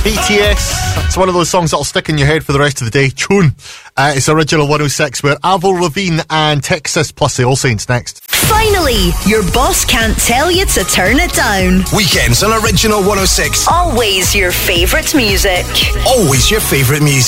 BTS. It's one of those songs that'll stick in your head for the rest of the day. Tune. It's Original 106, where Avril Lavigne and Texas plus the All Saints next. Finally, your boss can't tell you to turn it down. Weekends on Original 106. Always your favourite music. Always your favourite music.